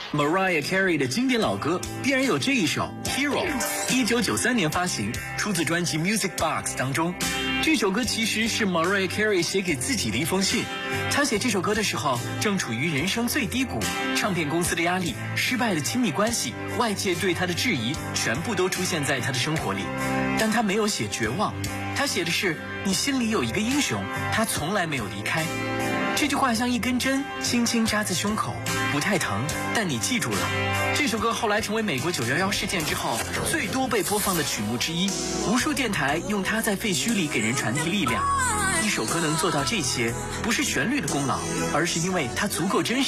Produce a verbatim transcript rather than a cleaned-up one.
Mariah Carey 的经典老歌必然有这一首《Hero》，一九九三年发行，出自专辑《Music Box》当中。这首歌其实是 Mariah Carey 写给自己的一封信。她写这首歌的时候，正处于人生最低谷，唱片公司的压力、失败的亲密关系、外界对她的质疑，全部都出现在她的生活里。但她没有写绝望，她写的是你心里有一个英雄，他从来没有离开。这句话像一根针，轻轻扎在胸口，不太疼，但你记住了。这首歌后来成为美国九一一事件之后最多被播放的曲目之一，无数电台用它在废墟里给人传递力量。一首歌能做到这些，不是旋律的功劳，而是因为它足够真实。